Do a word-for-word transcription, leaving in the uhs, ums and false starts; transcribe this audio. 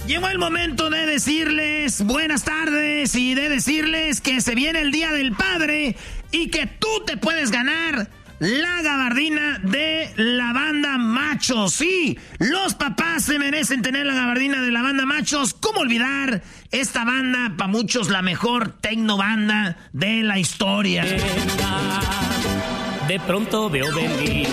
Llegó el momento de decirles buenas tardes y de decirles que se viene el Día del Padre y que tú te puedes ganar la gabardina de la banda Machos. Sí, los papás se merecen tener la gabardina de la banda Machos. ¿Cómo olvidar esta banda? Para muchos la mejor tecno banda de la historia. De pronto veo venir